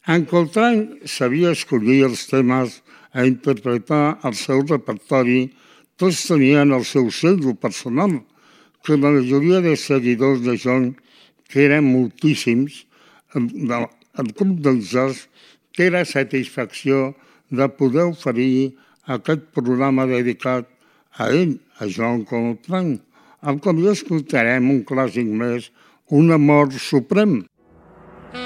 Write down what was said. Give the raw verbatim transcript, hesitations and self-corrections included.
En Coltrane sabia escollir els temes a interpretar al seu repertori. Tots tenien el seu sello personal, que la majoria de seguidors de John, que eren moltíssims, el club del jazz té la satisfacció de poder oferir aquest programa dedicat a ell, a John Coltrane, al qual escoltarem un clàssic més, Un amor suprem.